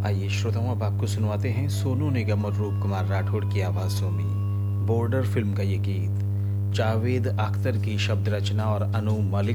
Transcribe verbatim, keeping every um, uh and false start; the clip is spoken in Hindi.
आइए श्रोताओं, अब आपको सुनवाते हैं सोनू निगम और रूप कुमार राठौड़ की आवाज़ों में बॉर्डर फिल्म का ये गीत। जावेद अख्तर की शब्द रचना और अनु मलिक